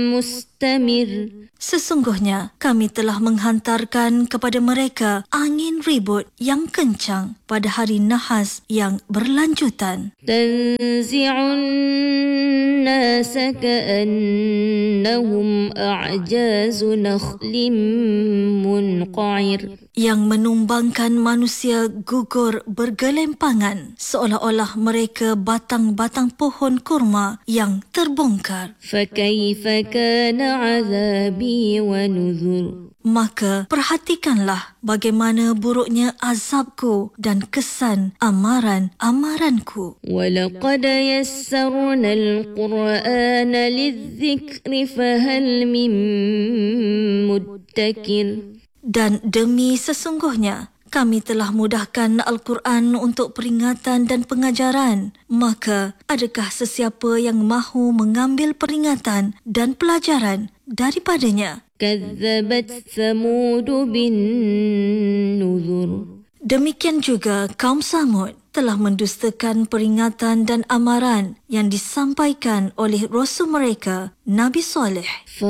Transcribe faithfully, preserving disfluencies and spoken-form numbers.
مستمر. Sesungguhnya kami telah menghantarkan kepada mereka angin ribut yang kencang pada hari nahas yang berlanjutan. تنزع الناس كأنهم أعجاز نخل منقعر. Yang menumbangkan manusia gugur bergelempangan seolah-olah mereka batang-batang pohon kurma yang terbongkar. فكيف كان عذابي ونذر. Maka perhatikanlah bagaimana buruknya azabku dan kesan amaran-amaranku. وَلَقَدْ يَسَّرْنَا الْقُرْآنَ لِلذِّكْرِ فَهَلْ مِن مُدَّكِرٍ. Dan demi sesungguhnya kami telah mudahkan Al-Quran untuk peringatan dan pengajaran. Maka adakah sesiapa yang mahu mengambil peringatan dan pelajaran daripadanya? كَذَّبَتْ ثَمُودُ بِالنُّذُرِ. Demikian juga kaum Samud telah mendustakan peringatan dan amaran yang disampaikan oleh Rasul mereka, Nabi Saleh.